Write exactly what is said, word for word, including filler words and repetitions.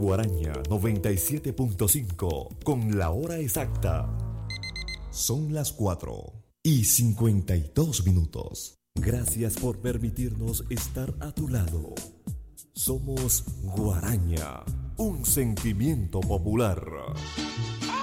Guaraña noventa y siete punto cinco con la hora exacta. Son las cuatro y cincuenta y dos minutos. Gracias por permitirnos estar a tu lado. Somos Guaraña, un sentimiento popular.